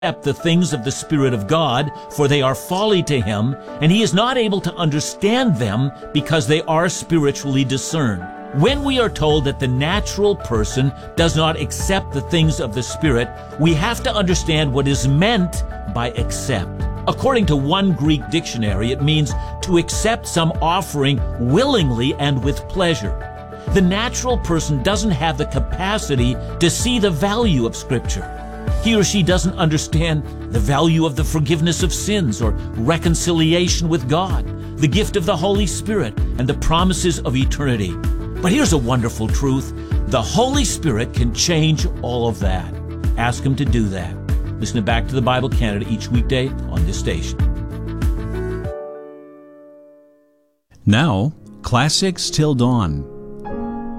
accept the things of the Spirit of God, for they are folly to him, and he is not able to understand them because they are spiritually discerned. When we are told that the natural person does not accept the things of the Spirit, we have to understand what is meant by accept. According to one Greek dictionary, it means to accept some offering willingly and with pleasure. The natural person doesn't have the capacity to see the value of Scripture. He or she doesn't understand the value of the forgiveness of sins or reconciliation with God, the gift of the Holy Spirit, and the promises of eternity. But here's a wonderful truth. The Holy Spirit can change all of that. Ask Him to do that. Listen to Back to the Bible Canada each weekday on this station. Now, Classics Till Dawn.